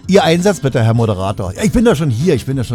Ihr Einsatz bitte, Herr Moderator. Ja, ich bin doch schon hier.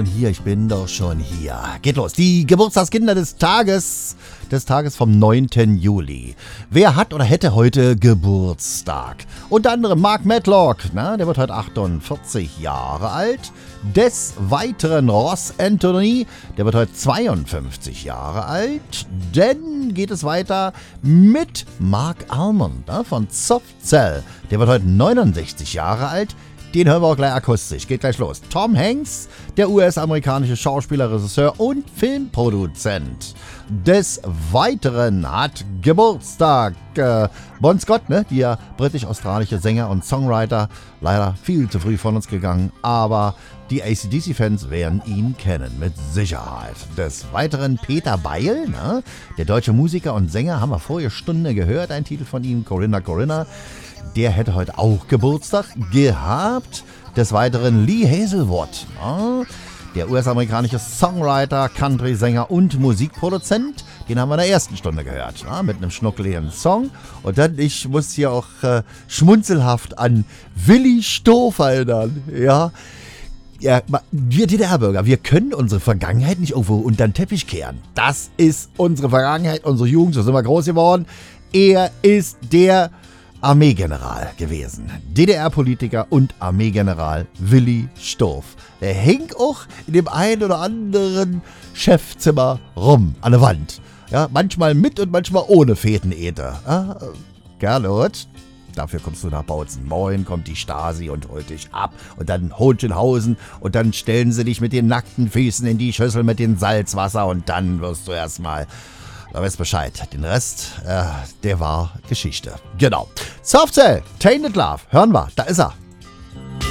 Geht los. Die Geburtstagskinder des Tages vom 9. Juli. Wer hat oder hätte heute Geburtstag? Unter anderem Mark Medlock, der wird heute 48 Jahre alt. Des Weiteren Ross Anthony, der wird heute 52 Jahre alt. Dann geht es weiter mit Mark Almond von Soft Cell. Der wird heute 69 Jahre alt. Den hören wir auch gleich akustisch. Geht gleich los. Tom Hanks, der US-amerikanische Schauspieler, Regisseur und Filmproduzent. Des Weiteren hat Geburtstag Bon Scott, der britisch-australische Sänger und Songwriter. Leider viel zu früh von uns gegangen, aber die AC/DC-Fans werden ihn kennen, mit Sicherheit. Des Weiteren Peter Beil, der deutsche Musiker und Sänger, haben wir vorige Stunde gehört, ein Titel von ihm, Corinna Corinna. Der hätte heute auch Geburtstag gehabt. Des Weiteren Lee Hazelwood, der US-amerikanische Songwriter, Country-Sänger und Musikproduzent. Den haben wir in der ersten Stunde gehört, mit einem schnuckeligen Song. Und dann, ich muss hier auch schmunzelhaft an Willi Stoff erinnern. Ja, wir DDR-Bürger, wir können unsere Vergangenheit nicht irgendwo unter den Teppich kehren. Das ist unsere Vergangenheit, unsere Jugend, so sind wir groß geworden. Er ist der Armeegeneral gewesen. DDR-Politiker und Armeegeneral Willi Stoff. Der hing auch in dem einen oder anderen Chefzimmer rum, an der Wand. Ja, manchmal mit und manchmal ohne Fetenäther. Gerlot, dafür kommst du nach Bautzen. Moin, kommt die Stasi und holt dich ab. Und dann Hohenschönhausen und dann stellen sie dich mit den nackten Füßen in die Schüssel mit dem Salzwasser und dann wirst du erstmal... Da weißt Bescheid. Den Rest, der war Geschichte. Genau. Soft Cell, Tainted Love. Hören wir. Da ist er.